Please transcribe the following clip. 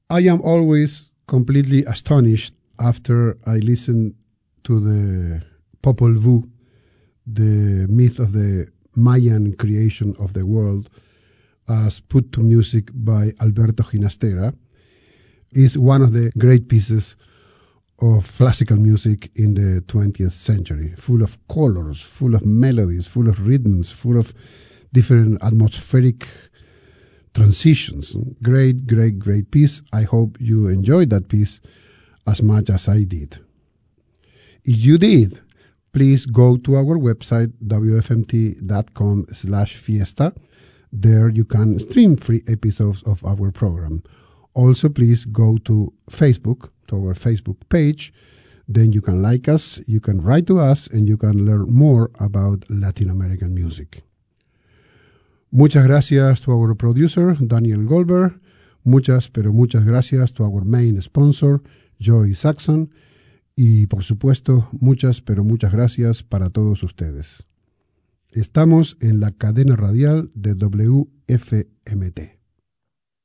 I am always completely astonished after I listen to the Popol Vuh, the myth of the Mayan creation of the world, as put to music by Alberto Ginastera, is one of the great pieces of classical music in the 20th century, full of colors, full of melodies, full of rhythms, full of different atmospheric transitions. Great, great, great piece. I hope you enjoyed that piece as much as I did. If you did, please go to our website, wfmt.com/fiesta. There you can stream free episodes of our program. Also, please go to Facebook, to our Facebook page. Then you can like us, you can write to us, and you can learn more about Latin American music. Muchas gracias to our producer, Daniel Goldberg. Muchas, pero muchas gracias to our main sponsor, Joy Saxon. Y, por supuesto, muchas, pero muchas gracias para todos ustedes. Estamos en la cadena radial de WFMT.